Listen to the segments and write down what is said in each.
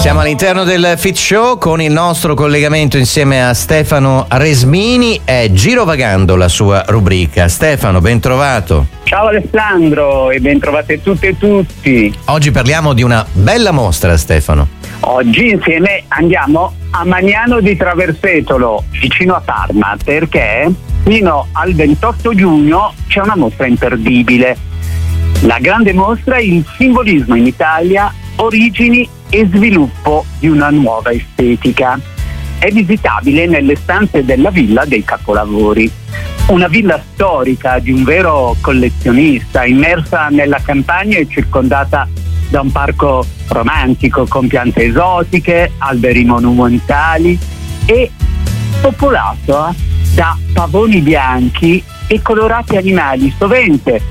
Siamo all'interno del Fit Show con il nostro collegamento insieme a Stefano Resmini. È Girovagando la sua rubrica. Stefano, ben trovato. Ciao Alessandro e ben trovate tutte e tutti. Oggi parliamo di una bella mostra, Stefano. Oggi insieme andiamo a Magnano di Traversetolo, vicino a Parma, perché fino al 28 giugno c'è una mostra imperdibile. La grande mostra Il simbolismo in Italia, origini e sviluppo di una nuova estetica. È visitabile nelle stanze della Villa dei Capolavori, una villa storica di un vero collezionista, immersa nella campagna e circondata da un parco romantico con piante esotiche, alberi monumentali e popolato da pavoni bianchi e colorati animali, sovente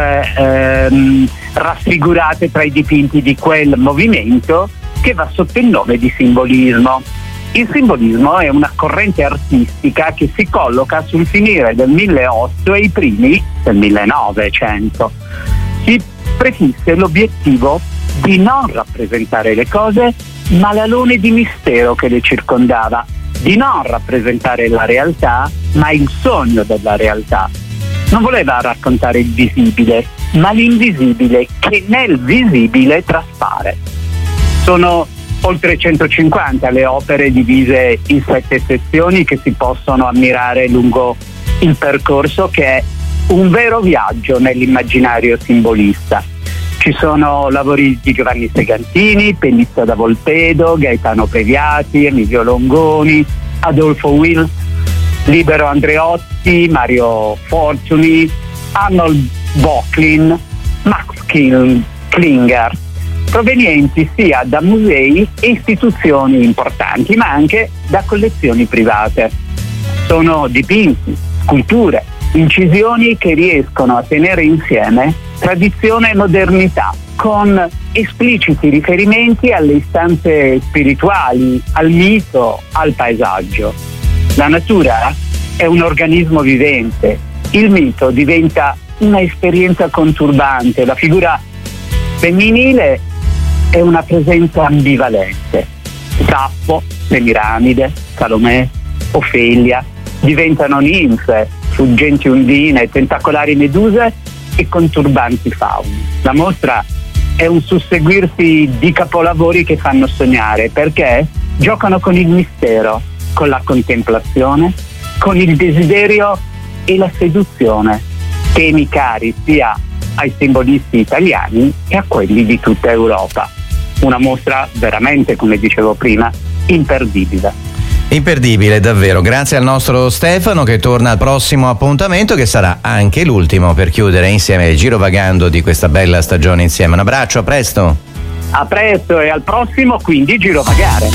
raffigurate tra i dipinti di quel movimento che va sotto il nome di simbolismo. Il simbolismo è una corrente artistica che si colloca sul finire del 1800 e i primi del 1900. Si prefisse l'obiettivo di non rappresentare le cose, ma l'alone di mistero che le circondava, di non rappresentare la realtà, ma il sogno della realtà. Non voleva raccontare il visibile, ma l'invisibile che nel visibile traspare. Sono oltre 150 le opere divise in 7 sezioni che si possono ammirare lungo il percorso, che è un vero viaggio nell'immaginario simbolista. Ci sono lavori di Giovanni Segantini, Pellizza da Volpedo, Gaetano Previati, Emilio Longoni, Adolfo Wills, Libero Andreotti, Mario Fortuny, Arnold Böcklin, Max Klinger, provenienti sia da musei e istituzioni importanti, ma anche da collezioni private. Sono dipinti, sculture, incisioni che riescono a tenere insieme tradizione e modernità, con espliciti riferimenti alle istanze spirituali, al mito, al paesaggio. La natura è un organismo vivente, il mito diventa una esperienza conturbante, la figura femminile è una presenza ambivalente. Saffo, Semiramide, Salomè, Ofelia diventano ninfe, fuggenti undine, tentacolari meduse e conturbanti fauni. La mostra è un susseguirsi di capolavori che fanno sognare, perché giocano con il mistero, con la contemplazione, con il desiderio e la seduzione, temi cari sia ai simbolisti italiani che a quelli di tutta Europa. Una mostra veramente, come dicevo prima, imperdibile. Imperdibile, davvero. Grazie al nostro Stefano, che torna al prossimo appuntamento, che sarà anche l'ultimo per chiudere insieme Girovagando di questa bella stagione insieme. Un abbraccio, a presto. A presto e al prossimo, quindi, Girovagare.